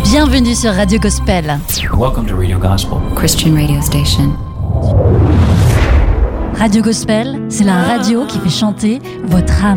Bienvenue sur Radio Gospel. Welcome to Radio Gospel, Christian radio station. Radio Gospel, c'est la radio qui fait chanter votre âme.